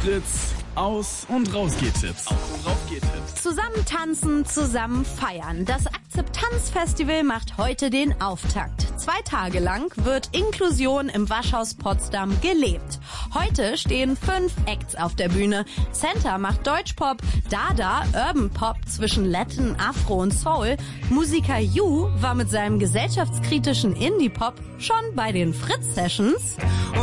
Fritz, Aus- und Rausgehtipps. Zusammen tanzen, zusammen feiern. Das Akzeptanzfestival macht heute den Auftakt. 2 Tage lang wird Inklusion im Waschhaus Potsdam gelebt. Heute stehen 5 Acts auf der Bühne. Center macht Deutschpop, Dada Urban Pop zwischen Latin, Afro und Soul. Musiker Yu war mit seinem gesellschaftskritischen Indie-Pop schon bei den Fritz-Sessions.